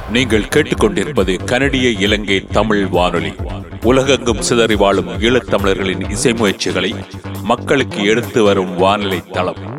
நீங்கள் கேட்டுக்கொண்டிருப்பது கனடிய இலங்கை தமிழ் வானொலி. உலகெங்கும் சிதறி வாழும் ஈழத்தமிழர்களின் இசை முயற்சிகளை மக்களுக்கு எடுத்து வரும் வானொலி தளம்.